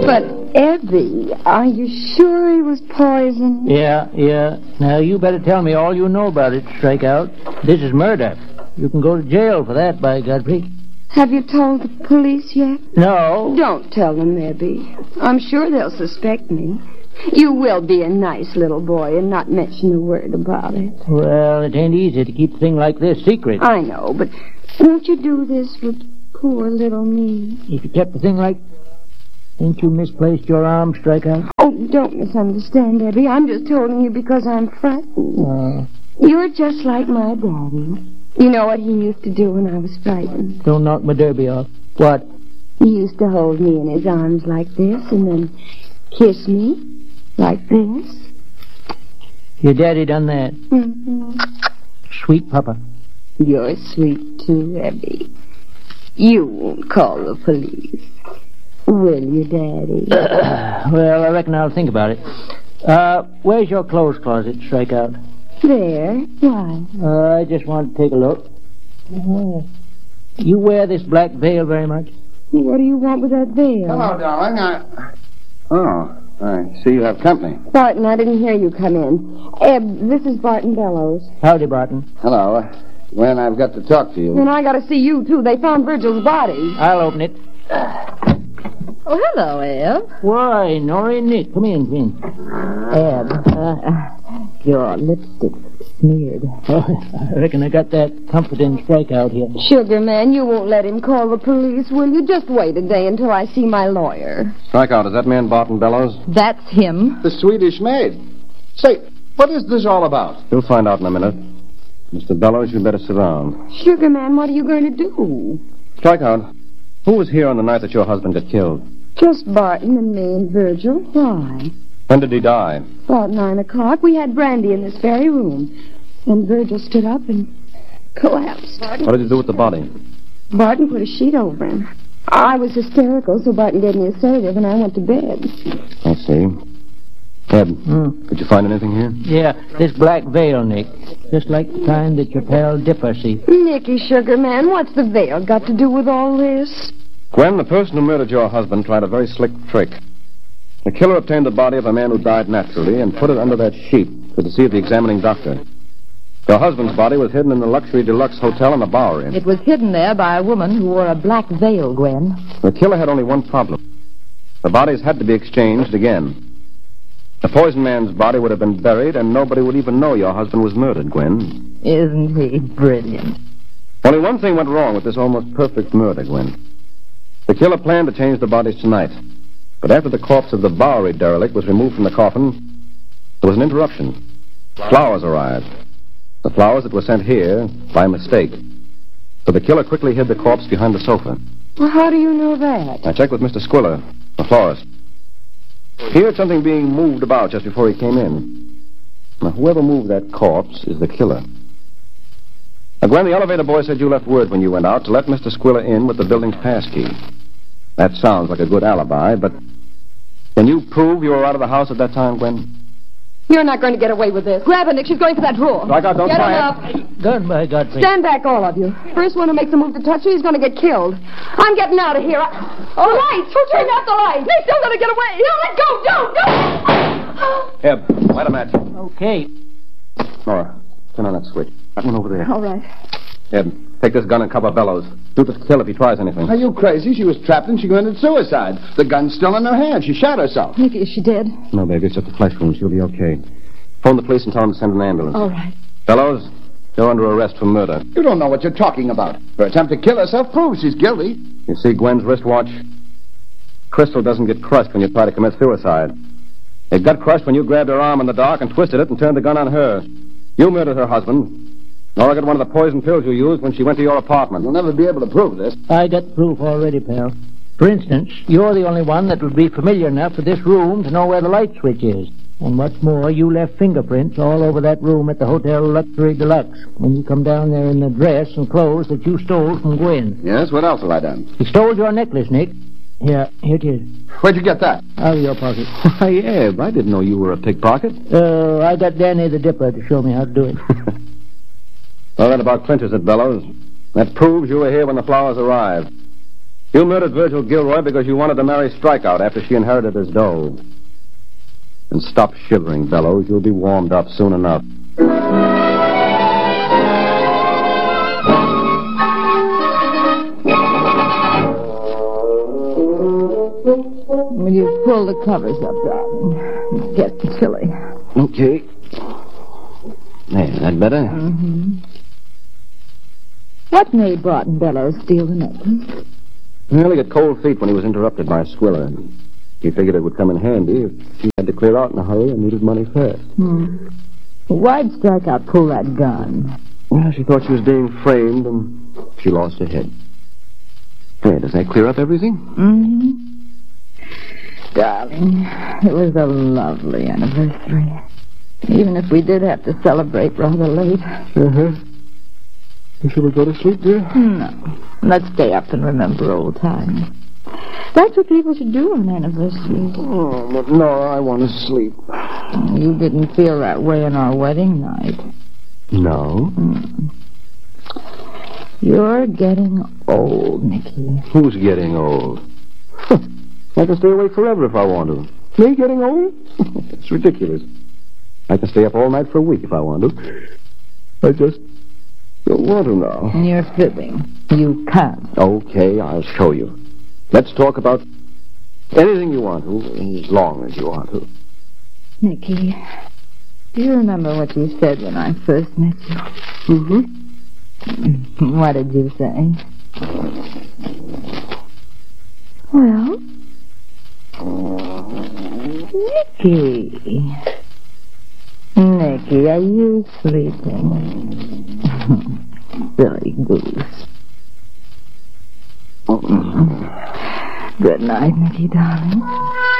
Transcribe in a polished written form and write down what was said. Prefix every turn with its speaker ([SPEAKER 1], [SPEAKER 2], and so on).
[SPEAKER 1] But, Ebby, are you sure he was poisoned?
[SPEAKER 2] Yeah. Now, you better tell me all you know about it, Strikeout. This is murder. You can go to jail for that, by Godfrey.
[SPEAKER 1] Have you told the police yet?
[SPEAKER 2] No.
[SPEAKER 1] Don't tell them, Ebby. I'm sure they'll suspect me. You will be a nice little boy and not mention a word about it.
[SPEAKER 2] Well, it ain't easy to keep a thing like this secret.
[SPEAKER 1] I know, but won't you do this for poor little me?
[SPEAKER 2] If you kept the thing like... Ain't you misplaced your arm, Strikeout?
[SPEAKER 1] Oh, don't misunderstand, Ebby. I'm just telling you because I'm frightened. You're just like my daddy. You know what he used to do when I was frightened?
[SPEAKER 2] Don't knock my derby off. What?
[SPEAKER 1] He used to hold me in his arms like this and then kiss me like this.
[SPEAKER 2] Your daddy done that?
[SPEAKER 1] Mm-hmm.
[SPEAKER 2] Sweet papa.
[SPEAKER 1] You're sweet too, Ebby. You won't call the police, will you, Daddy?
[SPEAKER 2] Well, I reckon I'll think about it. Where's your clothes closet, Strikeout?
[SPEAKER 1] There. Why?
[SPEAKER 2] I just want to take a look. You wear this black veil very much?
[SPEAKER 1] What do you want with that veil?
[SPEAKER 3] Hello, darling. I see you have company.
[SPEAKER 1] Barton, I didn't hear you come in. Eb, this is Barton Bellows.
[SPEAKER 2] Howdy, Barton.
[SPEAKER 3] Hello. Gwen, I've got to talk to you.
[SPEAKER 1] And I got to see you, too. They found Virgil's body.
[SPEAKER 2] I'll open it.
[SPEAKER 1] Oh, hello, Eb.
[SPEAKER 2] Why, Norrie and Nick. Come in.
[SPEAKER 1] Eb, your lipstick's smeared.
[SPEAKER 2] Oh, I reckon I got that comforting Strikeout here.
[SPEAKER 1] Sugar man, you won't let him call the police, will you? Just wait a day until I see my lawyer.
[SPEAKER 3] Strikeout, is that man Barton Bellows?
[SPEAKER 1] That's him.
[SPEAKER 3] The Swedish maid. Say, what is this all about? You'll find out in a minute. Mr. Bellows, you'd better sit down.
[SPEAKER 1] Sugar man, what are you going to do?
[SPEAKER 3] Strikeout, who was here on the night that your husband got killed?
[SPEAKER 1] Just Barton and me and Virgil. Why?
[SPEAKER 3] When did he die?
[SPEAKER 1] About 9 o'clock. We had brandy in this very room. And Virgil stood up and collapsed.
[SPEAKER 3] What did you do with the body?
[SPEAKER 1] Barton put a sheet over him. I was hysterical, so Barton gave me a sedative, and I went to bed.
[SPEAKER 3] I see. Ed, could you find anything here?
[SPEAKER 2] Yeah, this black veil, Nick. Just like the kind that your pal Dipper see.
[SPEAKER 1] Nicky, sugar man, what's the veil got to do with all this?
[SPEAKER 3] Gwen, the person who murdered your husband tried a very slick trick. The killer obtained the body of a man who died naturally and put it under that sheet to deceive the examining doctor. Your husband's body was hidden in the luxury deluxe hotel in the Bowery.
[SPEAKER 4] It was hidden there by a woman who wore a black veil, Gwen.
[SPEAKER 3] The killer had only one problem. The bodies had to be exchanged again. The poisoned man's body would have been buried, and nobody would even know your husband was murdered, Gwen.
[SPEAKER 4] Isn't he brilliant?
[SPEAKER 3] Only one thing went wrong with this almost perfect murder, Gwen. The killer planned to change the bodies tonight. But after the corpse of the Bowery derelict was removed from the coffin, there was an interruption. Flowers arrived. The flowers that were sent here by mistake. So the killer quickly hid the corpse behind the sofa.
[SPEAKER 1] Well, how do you know that?
[SPEAKER 3] I checked with Mr. Squiller, the florist. He heard something being moved about just before he came in. Now, whoever moved that corpse is the killer. Now, Gwen, the elevator boy said you left word when you went out to let Mr. Squiller in with the building's passkey. That sounds like a good alibi, but can you prove you were out of the house at that time, Gwen?
[SPEAKER 1] You're not going to get away with this. Grab her, Nick. She's going for that drawer.
[SPEAKER 3] Strikeout, don't
[SPEAKER 1] get
[SPEAKER 3] try
[SPEAKER 1] him
[SPEAKER 3] it.
[SPEAKER 1] up.
[SPEAKER 2] Good, by Godfrey.
[SPEAKER 1] Stand back, all of you. First one who makes a move to touch you, he's going to get killed. I'm getting out of here. Oh, lights! Who turned out the lights? They're still going to get away. No, let go! Don't!
[SPEAKER 3] Eb, light a match.
[SPEAKER 2] Okay.
[SPEAKER 3] Nora, turn on that switch. That one over there.
[SPEAKER 1] All right.
[SPEAKER 3] Eb, take this gun and cover Bellows. Shoot this kill if he tries anything.
[SPEAKER 5] Are you crazy? She was trapped and she committed suicide. The gun's still in her hand. She shot herself.
[SPEAKER 1] Nicky, is she dead?
[SPEAKER 3] No, baby, it's just a flesh wound. She'll be okay. Phone the police and tell them to send an ambulance.
[SPEAKER 1] All right.
[SPEAKER 3] Bellows, you're under arrest for murder.
[SPEAKER 5] You don't know what you're talking about. Her attempt to kill herself proves she's guilty.
[SPEAKER 3] You see Gwen's wristwatch? Crystal doesn't get crushed when you try to commit suicide. It got crushed when you grabbed her arm in the dark and twisted it and turned the gun on her. You murdered her husband. Nora got one of the poison pills you used when she went to your apartment.
[SPEAKER 5] You'll never be able to prove this.
[SPEAKER 2] I got proof already, pal. For instance, you're the only one that would be familiar enough with this room to know where the light switch is. And what's more, you left fingerprints all over that room at the Hotel Luxury Deluxe when you come down there in the dress and clothes that you stole from Gwen.
[SPEAKER 5] Yes, what else have I done?
[SPEAKER 2] You stole your necklace, Nick. Here it is.
[SPEAKER 5] Where'd you get that?
[SPEAKER 2] Out of your pocket.
[SPEAKER 3] Why, Eb, I didn't know you were a pickpocket.
[SPEAKER 2] I got Danny the Dipper to show me how to do it.
[SPEAKER 3] Well, that about clinches it, Bellows. That proves you were here when the flowers arrived. You murdered Virgil Gilroy because you wanted to marry Strikeout after she inherited his dough. And stop shivering, Bellows. You'll be warmed up soon enough.
[SPEAKER 4] Will you pull the covers up, darling? It's getting chilly.
[SPEAKER 3] Okay. There, that better?
[SPEAKER 4] Mm-hmm. What made Barton Bellows steal the necklace?
[SPEAKER 3] Well, he got cold feet when he was interrupted by Squiller. He figured it would come in handy if he had to clear out in a hurry and needed money fast.
[SPEAKER 4] Why'd Strikeout pull that gun?
[SPEAKER 3] Well, she thought she was being framed, and she lost her head. Hey, does that clear up everything?
[SPEAKER 4] Mm-hmm. Darling, it was a lovely anniversary. Even if we did have to celebrate rather late.
[SPEAKER 3] Uh-huh. Shall we go to sleep, dear?
[SPEAKER 4] No. Let's stay up and remember old times. That's what people should do on anniversaries.
[SPEAKER 3] Oh, but no, I want to sleep.
[SPEAKER 4] You didn't feel that way on our wedding night.
[SPEAKER 3] No?
[SPEAKER 4] You're getting old, Nicky.
[SPEAKER 3] Who's getting old? I can stay awake forever if I want to. Me getting old? It's ridiculous. I can stay up all night for a week if I want to. I just don't want to now.
[SPEAKER 4] You're fibbing. You can't.
[SPEAKER 3] Okay, I'll show you. Let's talk about anything you want to, as long as you want to.
[SPEAKER 4] Nicky, do you remember what you said when I first met you?
[SPEAKER 3] Mm-hmm.
[SPEAKER 4] What did you say? Well, Nicky. Nicky, are you sleeping? Silly goose. Good night, Nicky, darling.